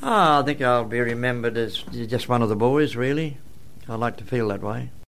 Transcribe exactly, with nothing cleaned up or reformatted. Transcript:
Oh, I think I'll be remembered as just one of the boys, really. I like to feel that way.